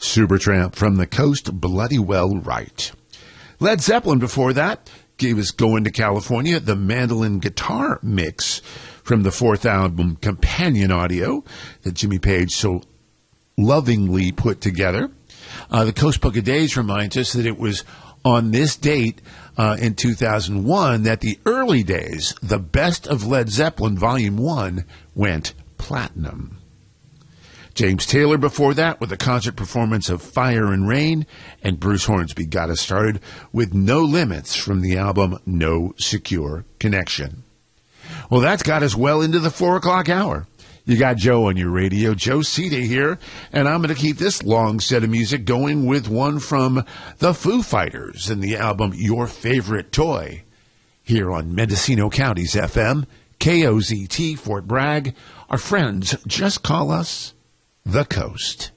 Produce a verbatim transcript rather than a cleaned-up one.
Supertramp, From the Coast, Bloody Well Right. Led Zeppelin before that gave us Going to California, the mandolin guitar mix from the fourth album, Companion Audio, that Jimmy Page so lovingly put together. Uh, the Coast Book of Days reminds us that it was on this date uh, in two thousand one that the early days, the Best of Led Zeppelin Volume one, went platinum. James Taylor before that with a concert performance of Fire and Rain, and Bruce Hornsby got us started with No Limits from the album No Secure Connection. Well, that's got us well into the four o'clock hour. You got Joe on your radio, Joe Cida here, and I'm going to keep this long set of music going with one from the Foo Fighters and the album Your Favorite Toy, here on Mendocino County's F M, K O Z T, Fort Bragg. Our friends just call us The Coast.